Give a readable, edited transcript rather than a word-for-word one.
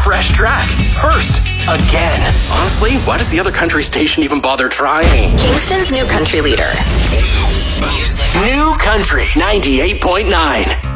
fresh track. First. Again. Honestly, why does the other country station even bother trying? Kingston's new country leader. New Country 98.9.